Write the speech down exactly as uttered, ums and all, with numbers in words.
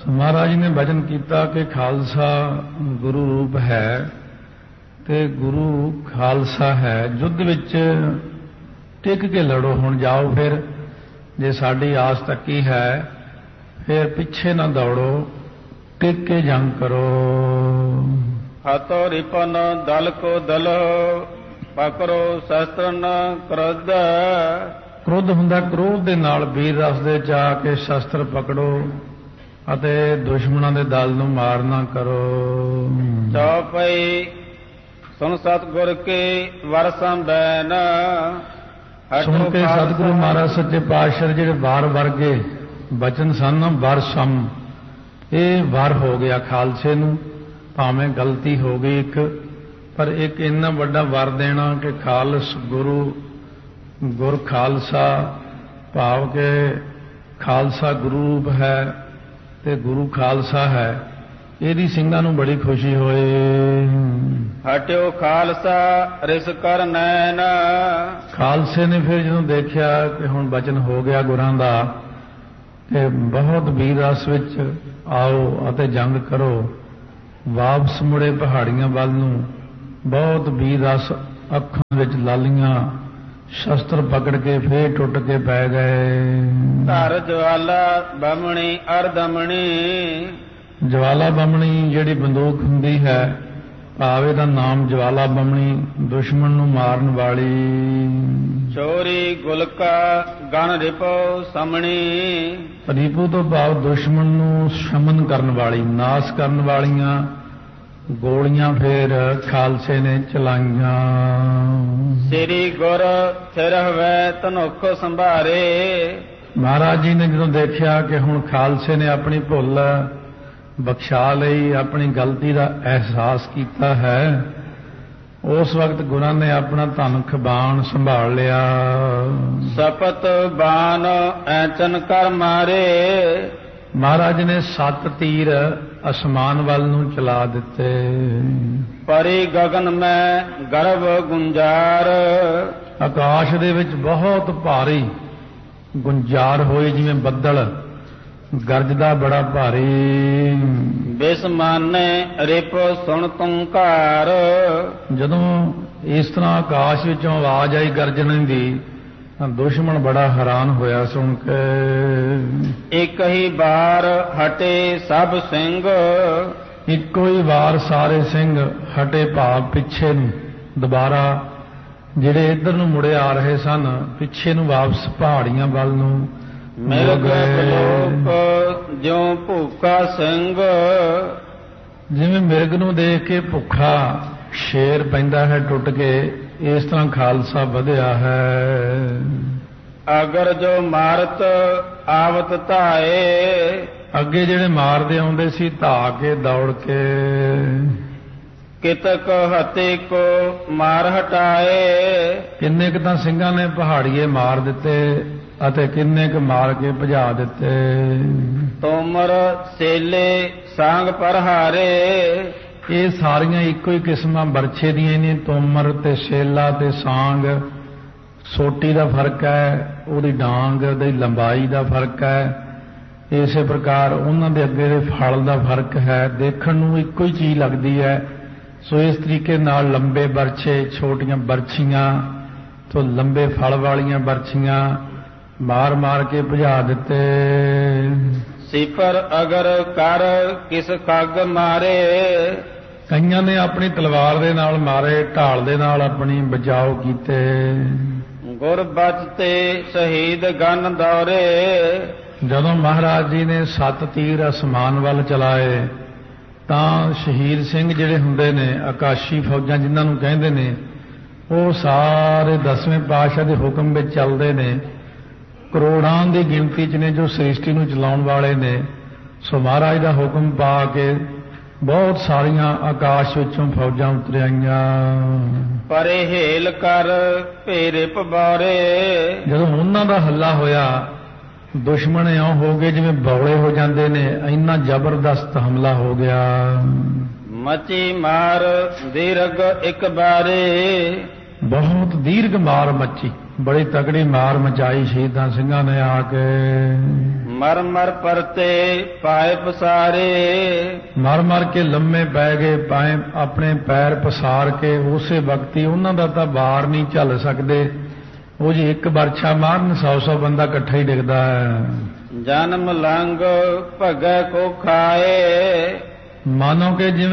महाराज जी ने वचन किया कि खालसा गुरु रूप है ते गुरु खालसा है। युद्ध विच टिक के लड़ो, हुण जाओ फिर जे साडी आस तकी है फिर पिछे ना दौड़ो, टिक के जंग करो। हतो रिपन दल को दल पकड़ो शस्त्र न क्रोध। क्रोध हुंदा क्रोध दे नाल वीर रस दे चा के शस्त्र पकड़ो ਅਤੇ ਦੁਸ਼ਮਣਾਂ ਦੇ ਦਲ ਨੂੰ ਮਾਰ ਨਾ ਕਰੋ। ਚੌਪਈ ਸੁਣ ਸਤਿਗੁਰ ਕੇ ਵਰ ਸੰਬੈਨ। ਸੁਣ ਕੇ ਸਤਿਗੁਰੂ ਮਹਾਰਾਜ ਸੱਚੇ ਪਾਤਸ਼ਾਹ ਜਿਹੜੇ ਵਾਰ ਵਰਗੇ ਬਚਨ ਸਨ, ਵਰ ਸਮ, ਇਹ ਵਰ ਹੋ ਗਿਆ ਖਾਲਸੇ ਨੂੰ। ਭਾਵੇਂ ਗਲਤੀ ਹੋ ਗਈ ਇੱਕ, ਪਰ ਇੱਕ ਇੰਨਾ ਵੱਡਾ ਵਰ ਦੇਣਾ ਕਿ ਖਾਲਸ ਗੁਰੂ ਗੁਰ ਖਾਲਸਾ, ਭਾਵ ਕਿ ਖਾਲਸਾ ਗੁਰੂ ਰੂਪ ਹੈ ਤੇ ਗੁਰੂ ਖਾਲਸਾ ਹੈ। ਇਹਦੀ ਸਿੰਘਾਂ ਨੂੰ ਬੜੀ ਖੁਸ਼ੀ ਹੋਏ। ਹਟਿਓ ਖਾਲਸਾ ਰਿਸ ਕਰ ਨੈਣ। ਖਾਲਸੇ ਨੇ ਫਿਰ ਜਦੋਂ ਦੇਖਿਆ ਕਿ ਹੁਣ ਬਚਨ ਹੋ ਗਿਆ ਗੁਰਾਂ ਦਾ ਕਿ ਬਹੁਤ ਵੀਰ ਰਸ ਵਿੱਚ ਆਓ ਅਤੇ ਜੰਗ ਕਰੋ, ਵਾਪਸ ਮੁੜੇ ਪਹਾੜੀਆਂ ਵੱਲ ਨੂੰ। ਬਹੁਤ ਵੀਰ ਰਸ ਅੱਖਾਂ ਵਿੱਚ ਲਾਲੀਆਂ, ਸ਼ਸਤਰ ਪਕੜ ਕੇ ਫੇਰ ਟੁੱਟ ਕੇ ਪੈ ਗਏ। ਧਰ ਜਵਾਲਾ ਬਮਣੀ ਅਰਦਮਣੀ। ਜਵਾਲਾ ਬਮਣੀ ਜਿਹੜੀ ਬੰਦੂਕ ਹੁੰਦੀ ਹੈ, ਭਾਵ ਇਹਦਾ ਨਾਮ ਜਵਾਲਾ ਬਮਣੀ, ਦੁਸ਼ਮਣ ਨੂੰ ਮਾਰਨ ਵਾਲੀ। ਚੋਰੀ ਗੁਲਕਾ ਗਣ ਰਿਪੋ ਸਮਣੀ। ਰਿਪੂ ਤੋਂ ਭਾਵ ਦੁਸ਼ਮਣ ਨੂੰ ਸ਼ਮਨ ਕਰਨ ਵਾਲੀ, ਨਾਸ ਕਰਨ ਵਾਲੀਆਂ ਗੋਲੀਆਂ ਫੇਰ ਖਾਲਸੇ ਨੇ ਚਲਾਈਆਂ। ਸ੍ਰੀ ਗੁਰ ਥਿਰ ਹੋਵੇ ਧਨੁਖ ਸੰਭਾਰੇ। ਮਹਾਰਾਜ ਜੀ ਨੇ ਜਦੋਂ ਦੇਖਿਆ ਕਿ ਹੁਣ ਖਾਲਸੇ ਨੇ ਆਪਣੀ ਭੁੱਲ ਬਖਸ਼ਾ ਲਈ, ਆਪਣੀ ਗਲਤੀ ਦਾ ਅਹਿਸਾਸ ਕੀਤਾ ਹੈ, ਉਸ ਵਕਤ ਗੁਰਾਂ ਨੇ ਆਪਣਾ ਧਨੁਖ ਬਾਣ ਸੰਭਾਲ ਲਿਆ। ਸਪਤ ਬਾਣ ਐਚਨ ਕਰ ਮਾਰੇ। ਮਹਾਰਾਜ ਨੇ ਸੱਤ ਤੀਰ ਅਸਮਾਨ ਵੱਲ ਨੂੰ ਚਲਾ ਦਿੱਤੇ। ਪਰੀ ਗਗਨ ਮੈਂ ਗਰਭ ਗੁੰਜਾਰ। ਆਕਾਸ਼ ਦੇ ਵਿੱਚ ਬਹੁਤ ਭਾਰੀ ਗੁੰਜਾਰ ਹੋਏ, ਜਿਵੇਂ ਬੱਦਲ ਗਰਜਦਾ ਬੜਾ ਭਾਰੀ। ਬਿਸਮਾਨੇ ਰਿਪ ਸੁਣ ਤੁੰਕਾਰ। ਜਦੋਂ ਇਸ ਤਰ੍ਹਾਂ ਆਕਾਸ਼ ਵਿੱਚੋਂ ਆਵਾਜ਼ ਆਈ ਗਰਜਣ ਦੀ ਤਾਂ ਦੁਸ਼ਮਣ ਬੜਾ ਹੈਰਾਨ ਹੋਇਆ ਸੁਣ ਕੇ। ਇੱਕ ਹੀ ਵਾਰ ਹਟੇ ਸਭ ਸਿੰਘ। ਇੱਕੋ ਹੀ ਵਾਰ ਸਾਰੇ ਸਿੰਘ ਹਟੇ, ਭਾਵ ਪਿੱਛੇ ਨੂੰ ਦੁਬਾਰਾ ਜਿਹੜੇ ਇੱਧਰ ਨੂੰ ਮੁੜੇ ਆ ਰਹੇ ਸਨ, ਪਿੱਛੇ ਨੂੰ ਵਾਪਸ ਪਹਾੜੀਆਂ ਵੱਲ ਨੂੰ ਮਿਲ ਗਏ। ਜਿਉਂ ਭੁੱਖਾ ਸਿੰਘ। ਜਿਵੇਂ ਮਿਰਗ ਨੂੰ ਦੇਖ ਕੇ ਭੁੱਖਾ ਸ਼ੇਰ ਪੈਂਦਾ ਹੈ ਟੁੱਟ ਕੇ, ਇਸ ਤਰ੍ਹਾਂ ਖਾਲਸਾ ਵਧਿਆ ਹੈ। ਅਗਰ ਜੋ ਮਾਰਤ ਆਵਤ ਧਾਏ। ਅੱਗੇ ਜਿਹੜੇ ਮਾਰਦੇ ਆਉਂਦੇ ਸੀ ਧਾ ਕੇ ਦੌੜ ਕੇ। ਕਿਤਕ ਹਤੇ ਕੋ ਮਾਰ ਹਟਾਏ। ਕਿੰਨੇ ਕੁ ਤਾਂ ਸਿੰਘਾਂ ਨੇ ਪਹਾੜੀਏ ਮਾਰ ਦਿੱਤੇ ਅਤੇ ਕਿੰਨੇ ਕੁ ਮਾਰ ਕੇ ਭਜਾ ਦਿੱਤੇ। ਤੋਮਰ ਸੇਲੇ ਸਾਂਗ ਪਰਹਾਰੇ। ਇਹ ਸਾਰੀਆਂ ਇੱਕੋ ਹੀ ਕਿਸਮਾਂ ਬਰਛੇ ਦੀਆਂ ਨੇ, ਤੋਮਰ ਤੇ ਸੇਲਾ ਤੇ ਸਾਂਗ। ਸੋਟੀ ਦਾ ਫਰਕ ਹੈ, ਉਹਦੀ ਡਾਂਗ ਦੀ ਲੰਬਾਈ ਦਾ ਫਰਕ ਹੈ। ਇਸੇ ਪ੍ਰਕਾਰ ਉਹਨਾਂ ਦੇ ਅੱਗੇ ਦੇ ਫਲ ਦਾ ਫਰਕ ਹੈ। ਦੇਖਣ ਨੂੰ ਇੱਕੋ ਹੀ ਚੀਜ਼ ਲੱਗਦੀ ਹੈ। ਸੋ ਇਸ ਤਰੀਕੇ ਨਾਲ ਲੰਬੇ ਬਰਛੇ, ਛੋਟੀਆਂ ਬਰਛੀਆਂ ਤੋਂ ਲੰਬੇ ਫਲ ਵਾਲੀਆਂ ਬਰਛੀਆਂ ਮਾਰ ਮਾਰ ਕੇ ਭਜਾ ਦਿੱਤੇ। ਸਿਫਰ ਅਗਰ ਕਰ ਕਿਸ ਕੱਗ ਮਾਰੇ। ਕਈਆਂ ਨੇ ਆਪਣੀ ਤਲਵਾਰ ਦੇ ਨਾਲ ਮਾਰੇ, ਢਾਲ ਦੇ ਨਾਲ ਆਪਣੀ ਬਚਾਓ ਕੀਤੇ। ਗੁਰ ਬਚਤੇ ਸ਼ਹੀਦ ਗਨ ਦੌਰੇ। ਜਦੋਂ ਮਹਾਰਾਜ ਜੀ ਨੇ ਸੱਤ ਤੀਰ ਅਸਮਾਨ ਵੱਲ ਚਲਾਏ ਤਾਂ ਸ਼ਹੀਦ ਸਿੰਘ ਜਿਹੜੇ ਹੁੰਦੇ ਨੇ, ਆਕਾਸ਼ੀ ਫੌਜਾਂ ਜਿਨ੍ਹਾਂ ਨੂੰ ਕਹਿੰਦੇ ਨੇ, ਉਹ ਸਾਰੇ ਦਸਵੇਂ ਪਾਤਸ਼ਾਹ ਦੇ ਹੁਕਮ ਵਿੱਚ ਚੱਲਦੇ ਨੇ। ਕਰੋੜਾਂ ਦੀ ਗਿਣਤੀ 'ਚ ਨੇ ਜੋ ਸ੍ਰਿਸ਼ਟੀ ਨੂੰ ਚਲਾਉਣ ਵਾਲੇ ਨੇ। ਸੋ ਮਹਾਰਾਜ ਦਾ ਹੁਕਮ ਪਾ ਕੇ ਬਹੁਤ ਸਾਰੀਆਂ ਆਕਾਸ਼ ਵਿੱਚੋਂ ਫੌਜਾਂ ਉਤਰ ਆਈਆਂ। ਪਰੇ ਹੇਲ ਕਰ ਭੇਰੇ ਪਬਾਰੇ। ਜਦੋਂ ਉਹਨਾਂ ਦਾ ਹੱਲਾ ਹੋਇਆ, ਦੁਸ਼ਮਣ ਇਉਂ ਹੋ ਗਏ ਜਿਵੇਂ ਬੌਲੇ ਹੋ ਜਾਂਦੇ ਨੇ, ਇੰਨਾ ਜ਼ਬਰਦਸਤ ਹਮਲਾ ਹੋ ਗਿਆ। ਮਚੀ ਮਾਰ ਦੀਰਘ ਇੱਕ ਬਾਰੇ। ਬਹੁਤ ਦੀਰਘ ਮਾਰ ਮੱਚੀ। ਬੜੀ ਤਕੜੀ ਮਾਰ ਮਚਾਈ ਸ਼ਹੀਦਾਂ ਸਿੰਘਾਂ ਨੇ ਆ ਕੇ। ਮਰ ਮਰ ਪਰਤੇ ਪਾਏ ਪਸਾਰੇ, ਮਰ ਮਰ ਕੇ ਲੰਮੇ ਪੈ ਗਏ, ਪਾਏ ਆਪਣੇ ਪੈਰ ਪਸਾਰ ਕੇ। ਉਸੇ ਵਕਤੀ ਉਹਨਾਂ ਦਾ ਤਾਂ ਵਾਰ ਨਹੀਂ ਝੱਲ ਸਕਦੇ, ਉਹ ਜੀ ਇੱਕ ਵਰਛਾ ਮਾਰਨ ਸੌ ਸੌ ਬੰਦਾ ਇਕੱਠਾ ਹੀ ਡਿੱਗਦਾ ਹੈ। ਜਨਮ ਲੰਗ ਭਗੈ ਕੋ ਖਾਏ, ਮਾਨੋ ਕਿ ਜਿਵੇਂ